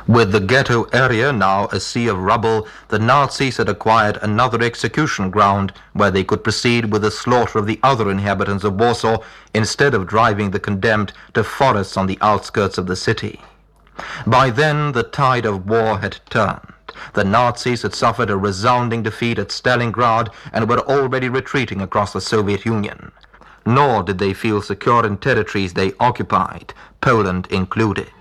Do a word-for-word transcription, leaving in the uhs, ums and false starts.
With the ghetto area now a sea of rubble, the Nazis had acquired another execution ground where they could proceed with the slaughter of the other inhabitants of Warsaw instead of driving the condemned to forests on the outskirts of the city. By then, the tide of war had turned. The Nazis had suffered a resounding defeat at Stalingrad and were already retreating across the Soviet Union. Nor did they feel secure in territories they occupied, Poland included.